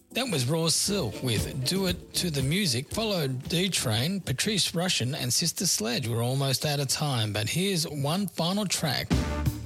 That was Raw Silk with Do It to the Music, followed D-Train, Patrice Rushen and Sister Sledge. We're almost out of time, but here's one final track.